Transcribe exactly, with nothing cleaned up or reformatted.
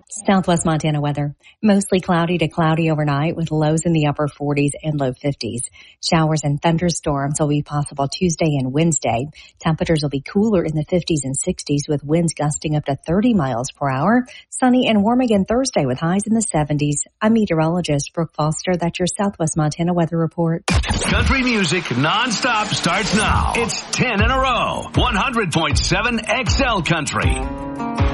Southwest Montana weather. Mostly cloudy to cloudy overnight with lows in the upper forties and low fifties. Showers and thunderstorms will be possible Tuesday and Wednesday. Temperatures will be cooler in the fifties and sixties with winds gusting up to thirty miles per hour. Sunny and warm again Thursday with highs in the seventies. I'm meteorologist Brooke Foster. That's your Southwest Montana weather report. Country music nonstop starts now. It's ten in a row. one hundred point seven X L Country.